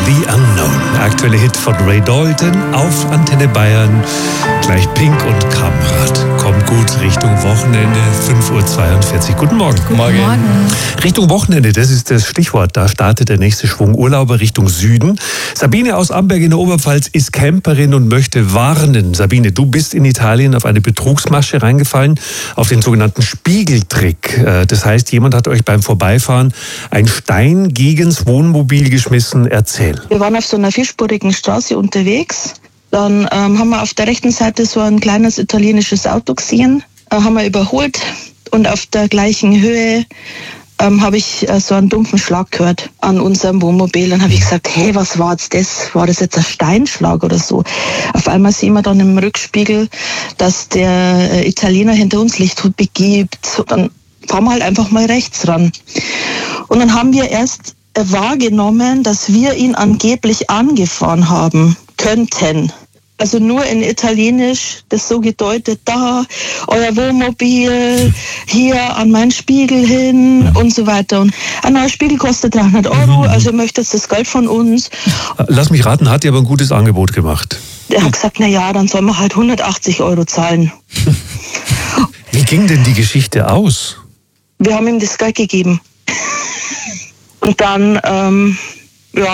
The Unknown. Aktuelle Hit von Ray Dalton auf Antenne Bayern. Gleich Pink und Kamrat. Kommt gut Richtung Wochenende, 5:42 Uhr. Guten Morgen. Guten Morgen. Richtung Wochenende, das ist das Stichwort. Da startet der nächste Schwung Urlauber Richtung Süden. Sabine aus Amberg in der Oberpfalz ist Camperin und möchte warnen. Sabine, du bist in Italien auf eine Betrugsmasche reingefallen, auf den sogenannten Spiegeltrick. Das heißt, jemand hat euch beim Vorbeifahren einen Stein gegens Wohnmobil geschmissen. Erzähl. Wir waren auf so einer vierspurigen Straße unterwegs. Dann haben wir auf der rechten Seite so ein kleines italienisches Auto gesehen, haben wir überholt und auf der gleichen Höhe habe ich so einen dumpfen Schlag gehört an unserem Wohnmobil. Dann habe ich gesagt, hey, was war jetzt das? War das jetzt ein Steinschlag oder so? Auf einmal sehen wir dann im Rückspiegel, dass der Italiener hinter uns Lichthut begibt. Dann fahren wir halt einfach mal rechts ran. Und dann haben wir erst wahrgenommen, dass wir ihn angeblich angefahren haben könnten. Also nur in Italienisch das so gedeutet, da, euer Wohnmobil, hier an meinen Spiegel hin und so weiter. Und ein neuer Spiegel kostet 300 €, also möchtet das Geld von uns. Lass mich raten, hat dir aber ein gutes Angebot gemacht. Er hat gesagt, na ja, dann sollen wir halt 180 € zahlen. Wie ging denn die Geschichte aus? Wir haben ihm das Geld gegeben. Und dann